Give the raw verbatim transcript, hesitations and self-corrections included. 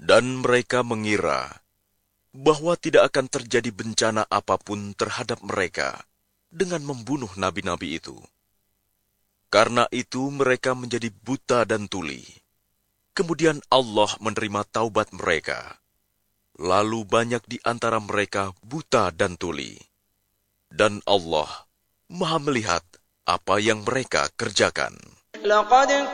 Dan mereka mengira bahwa tidak akan terjadi bencana apapun terhadap mereka dengan membunuh nabi-nabi itu. Karena itu mereka menjadi buta dan tuli. Kemudian Allah menerima taubat mereka. Lalu banyak di antara mereka buta dan tuli. Dan Allah Maha melihat apa yang mereka kerjakan.